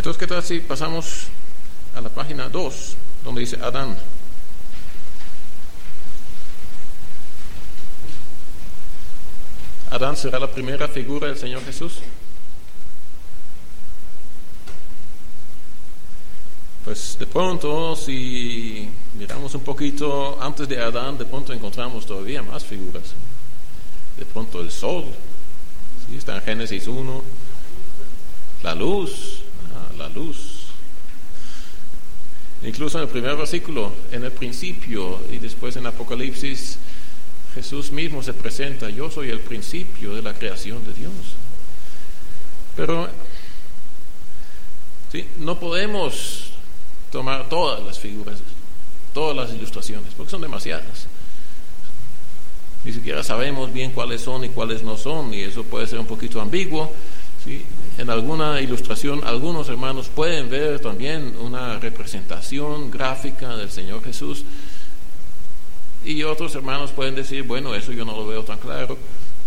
Entonces, ¿qué tal si pasamos a la página 2, donde dice Adán? ¿Adán será la primera figura del Señor Jesús? Pues de pronto, si miramos un poquito antes de Adán, de pronto encontramos todavía más figuras. De pronto el sol, ¿sí? Está en Génesis 1. La luz. Incluso en el primer versículo, en el principio, y después en Apocalipsis, Jesús mismo se presenta: yo soy el principio de la creación de Dios. Pero ¿sí? No podemos tomar todas las figuras, todas las ilustraciones, porque son demasiadas. Ni siquiera sabemos bien cuáles son y cuáles no son, y eso puede ser un poquito ambiguo, ¿sí? En alguna ilustración, algunos hermanos pueden ver también una representación gráfica del Señor Jesús, y otros hermanos pueden decir: bueno, eso yo no lo veo tan claro.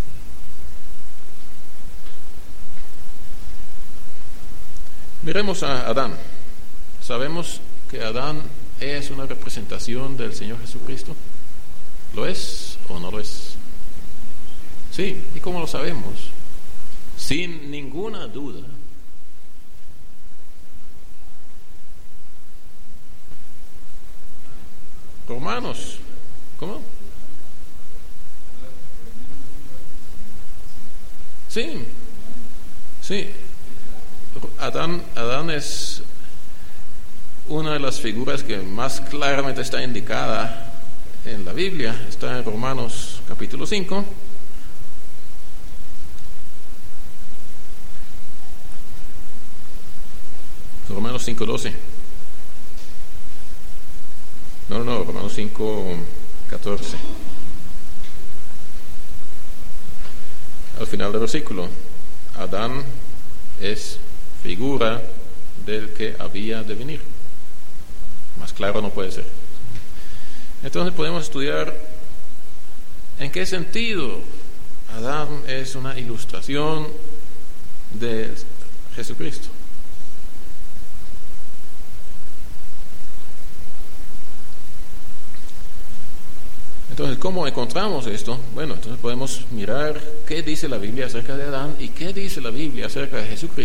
Miremos a Adán. ¿Sabemos que Adán es una representación del Señor Jesucristo? ¿Lo es o no lo es? Sí, ¿y cómo lo sabemos? Sin ninguna duda. Romanos, ¿cómo? Sí. Adán es una de las figuras que más claramente está indicada en la Biblia. Está en Romanos capítulo 5. Romanos 5:12. No, Romanos 5:14. Al final del versículo, Adán es figura del que había de venir. Más claro no puede ser. Entonces podemos estudiar en qué sentido Adán es una ilustración de Jesucristo. Entonces, ¿cómo encontramos esto? Bueno, entonces podemos mirar qué dice la Biblia acerca de Adán y qué dice la Biblia acerca de Jesucristo.